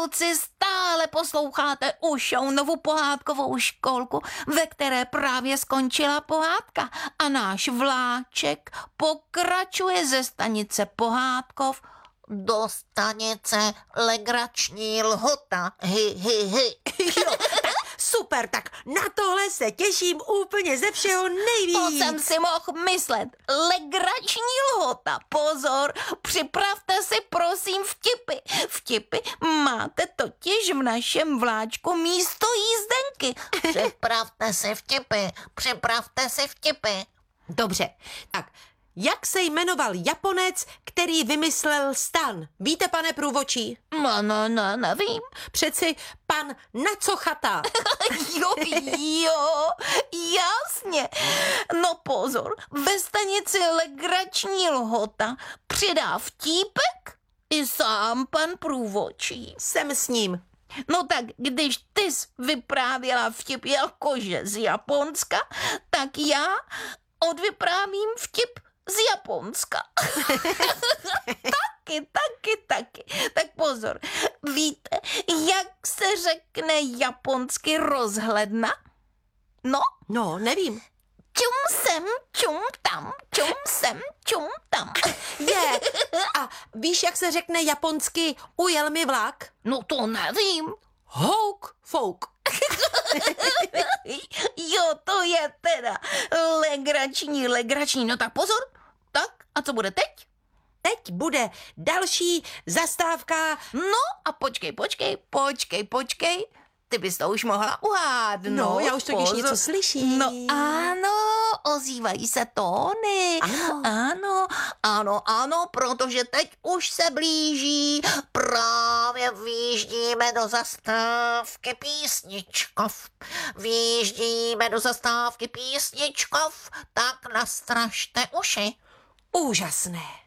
kluci, stále posloucháte Ušounovu pohádkovou školku, ve které právě skončila pohádka a náš vláček pokračuje ze stanice Pohádkov do stanice Legrační Lhota. Jo, tak super, tak na tohle se těším úplně ze všeho nejvíc. To jsem si mohl myslet. Legrační Lhota. Pozor, připravte si prosím vtipy. Vtipy máte totiž v našem vláčku místo jízdenky. Připravte si vtipy. Dobře, tak jak se jmenoval Japonec, který vymyslel stan? Víte, pane průvodčí? No, nevím. Přeci pan Nacochata. Jo, jasně. No pozor, ve stanici Legrační Lhota přidá vtípek i sám pan průvodčí. Jsem s ním. No tak, když ty jsi vyprávěla vtip jakože z Japonska, tak já odvyprávím vtip z Japonska. Taky. Tak pozor, víte, jak se řekne japonsky rozhledna? No, nevím. čum sem, čum tam, čum sem, čum tam. Je. A víš, jak se řekne japonsky ujel mi vlak? No to nevím. Houk, fouk. Jo, to je teda legrační. No tak pozor. Tak, a co bude teď? Teď bude další zastávka. No a počkej. Ty bys to už mohla uhádnout. No, já už totiž něco slyším. No ano, ozývají se tóny. Ano, protože teď už se blíží. Právě vyjíždíme do zastávky Písničkov. Tak nastražte uši. Úžasné.